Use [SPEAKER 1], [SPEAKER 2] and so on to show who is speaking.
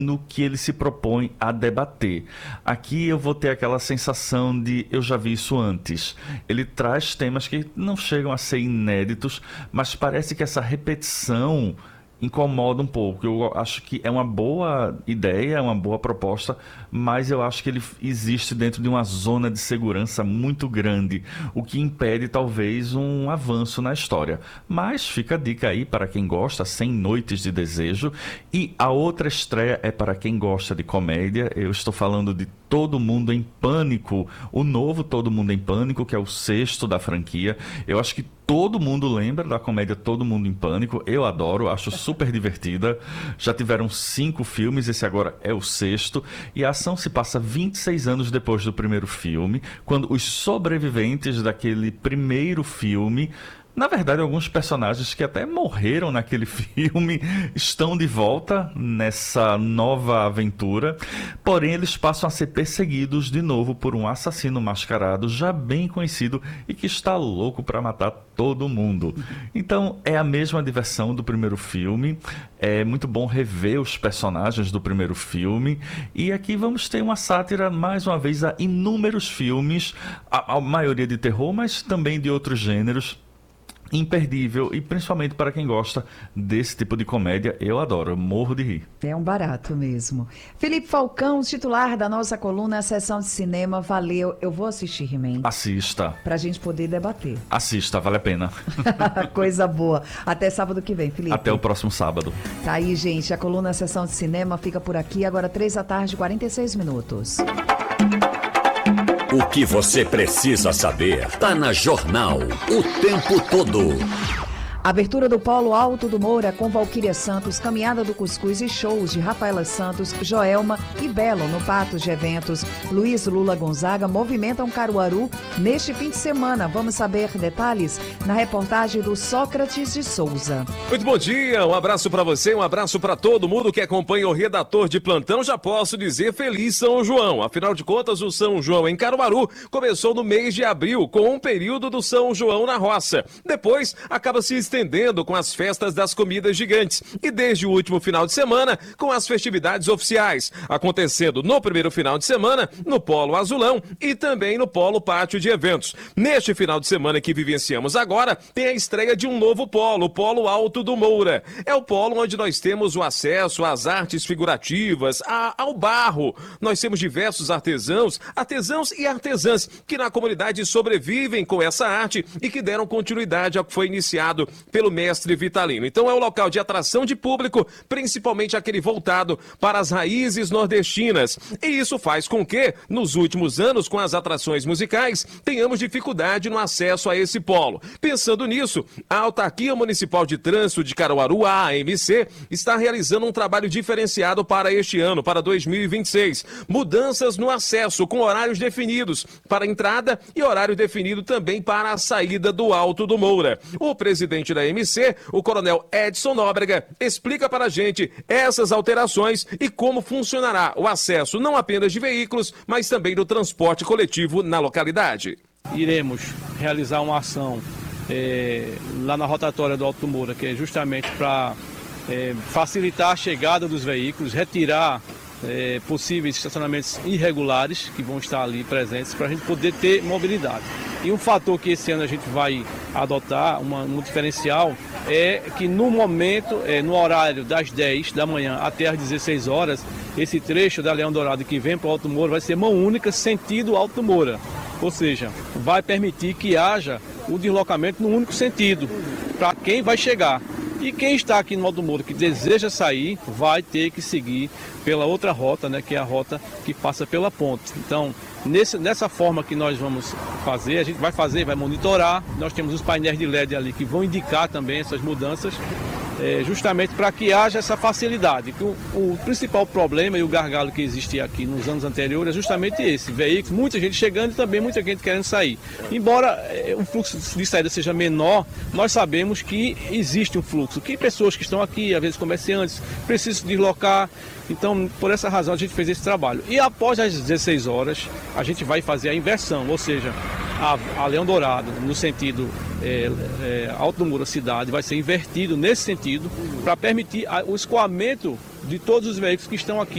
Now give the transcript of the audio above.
[SPEAKER 1] no que ele se propõe a debater. Aqui eu vou ter aquela sensação de eu já vi isso antes. Ele traz temas que não chegam a ser inéditos, mas parece que essa repetição incomoda um pouco. Eu acho que é uma boa ideia, é uma boa proposta, mas eu acho que ele existe dentro de uma zona de segurança muito grande, o que impede talvez um avanço na história. Mas fica a dica aí para quem gosta, 100 Noites de Desejo. E a outra estreia é para quem gosta de comédia. Eu estou falando de Todo Mundo em Pânico, o novo Todo Mundo em Pânico, que é o 6º da franquia. Eu acho que todo mundo lembra da comédia Todo Mundo em Pânico. Eu adoro, acho super divertida. Já tiveram 5 filmes, esse agora é o 6º. E a ação se passa 26 anos depois do primeiro filme, quando os sobreviventes daquele primeiro filme, na verdade, alguns personagens que até morreram naquele filme estão de volta nessa nova aventura, porém eles passam a ser perseguidos de novo por um assassino mascarado já bem conhecido e que está louco para matar todo mundo. Então é a mesma diversão do primeiro filme, é muito bom rever os personagens do primeiro filme, e aqui vamos ter uma sátira mais uma vez a inúmeros filmes, a maioria de terror, mas também de outros gêneros. Imperdível, e principalmente para quem gosta desse tipo de comédia, eu adoro, eu morro de rir.
[SPEAKER 2] É um barato mesmo. Felipe Falcão, titular da nossa coluna Sessão de Cinema, valeu. Eu vou assistir, He-Man.
[SPEAKER 1] Assista.
[SPEAKER 2] Pra gente poder debater.
[SPEAKER 1] Assista, vale a pena.
[SPEAKER 2] Coisa boa. Até sábado que vem, Felipe.
[SPEAKER 1] Até o próximo sábado.
[SPEAKER 2] Tá aí, gente, a coluna Sessão de Cinema fica por aqui, agora 3h46.
[SPEAKER 3] O que você precisa saber tá na Jornal o tempo todo.
[SPEAKER 2] Abertura do Polo Alto do Moura com Valquíria Santos, Caminhada do Cuscuz e shows de Rafaela Santos, Joelma e Belo no Patos de Eventos. Luiz Lula Gonzaga movimentam Caruaru neste fim de semana. Vamos saber detalhes na reportagem do Sócrates de Souza.
[SPEAKER 4] Muito bom dia, um abraço para você, um abraço para todo mundo que acompanha o redator de plantão. Já posso dizer feliz São João. Afinal de contas, o São João em Caruaru começou no mês de abril, com um período do São João na roça. Depois, acaba se estendendo com as festas das comidas gigantes e desde o último final de semana com as festividades oficiais, acontecendo no primeiro final de semana no Polo Azulão e também no Polo Pátio de Eventos. Neste final de semana que vivenciamos agora, tem a estreia de um novo polo, o Polo Alto do Moura. É o polo onde nós temos o acesso às artes figurativas, ao barro. Nós temos diversos artesãos e artesãs que na comunidade sobrevivem com essa arte e que deram continuidade ao que foi iniciado pelo mestre Vitalino. Então é um local de atração de público, principalmente aquele voltado para as raízes nordestinas. E isso faz com que, nos últimos anos, com as atrações musicais, tenhamos dificuldade no acesso a esse polo. Pensando nisso, a Autarquia Municipal de Trânsito de Caruaru, a AMC, está realizando um trabalho diferenciado para este ano, para 2026. Mudanças no acesso, com horários definidos para a entrada e horário definido também para a saída do Alto do Moura. O presidente da MC, o coronel Edson Nóbrega, explica para a gente essas alterações e como funcionará o acesso não apenas de veículos, mas também do transporte coletivo na localidade.
[SPEAKER 5] Iremos realizar uma ação lá na rotatória do Alto do Moura, que é justamente para facilitar a chegada dos veículos, retirar possíveis estacionamentos irregulares que vão estar ali presentes para a gente poder ter mobilidade. E um fator que esse ano a gente vai adotar, um diferencial, é que no momento, no horário das 10 da manhã até às 16 horas, esse trecho da Leão Dourado que vem para o Alto Moura vai ser mão única sentido Alto Moura. Ou seja, vai permitir que haja o deslocamento no único sentido, para quem vai chegar. E quem está aqui no Alto Moura que deseja sair, vai ter que seguir pela outra rota, né, que é a rota que passa pela ponte. Então, nessa forma que nós vamos fazer, a gente vai monitorar. Nós temos os painéis de LED ali que vão indicar também essas mudanças, justamente para que haja essa facilidade. O principal problema e o gargalo que existia aqui nos anos anteriores é justamente esse: veículos, muita gente chegando e também muita gente querendo sair. Embora o fluxo de saída seja menor, nós sabemos que existe um fluxo, que pessoas que estão aqui, às vezes comerciantes, precisam se deslocar. Então, por essa razão, a gente fez esse trabalho. E após as 16 horas, a gente vai fazer a inversão, ou seja, a Leão Dourado, no sentido Alto do Moura cidade, vai ser invertido nesse sentido, para permitir o escoamento de todos os veículos que estão aqui